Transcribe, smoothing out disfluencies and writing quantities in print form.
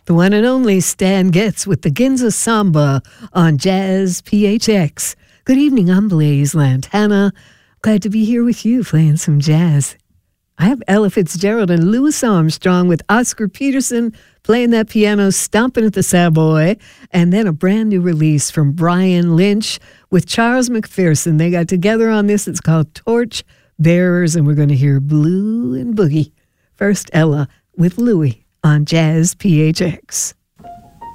The one and only Stan Getz with the Ginza Samba on Jazz PHX. Good evening, I'm Blaze Lantana. Glad to be here with you playing some jazz. I have Ella Fitzgerald and Louis Armstrong with Oscar Peterson playing that piano, stomping at the Savoy, and then a brand new release from Brian Lynch with Charles McPherson. They got together on this. It's called Torch Bearers, and we're going to hear Blue and Boogie. First, Ella with Louis on Jazz PHX.